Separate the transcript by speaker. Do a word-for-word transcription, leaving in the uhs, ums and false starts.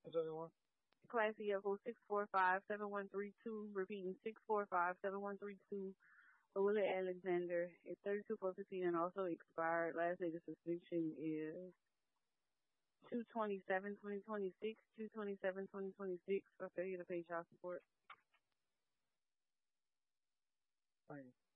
Speaker 1: license everyone.
Speaker 2: Class vehicle six four five seven one three two. Repeating six four five seven one three two. Willie Alexander. It's thirty-two four fifteen and also expired. Last day of suspension is two twenty-seven twenty twenty-six. two twenty-seven twenty twenty-six for failure to pay child support.
Speaker 1: Thank you.